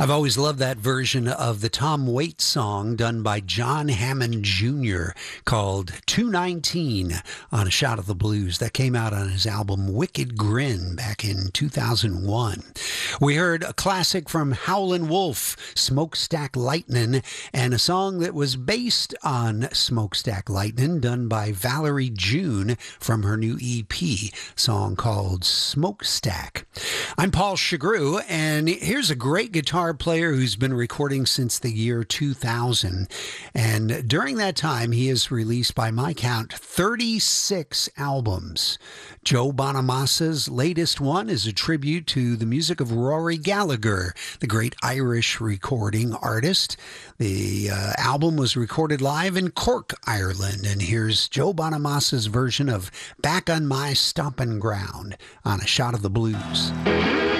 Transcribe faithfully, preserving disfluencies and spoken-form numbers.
I've always loved that version of the Tom Waits song done by John Hammond Junior called two nineteen on A Shot of the Blues. That came out on his album Wicked Grin back in two thousand one. We heard a classic from Howlin' Wolf, Smokestack Lightnin', and a song that was based on Smokestack Lightnin' done by Valerie June from her new E P, song called Smokestack. I'm Paul Chagru, and here's a great guitar player who's been recording since the year two thousand. And during that time, he has released, by my count, thirty-six albums. Joe Bonamassa's latest one is a tribute to the music of Rory Gallagher, the great Irish recording artist. The uh, album was recorded live in Cork, Ireland. And here's Joe Bonamassa's version of Back on My Stompin' Ground on A Shot of the Blues.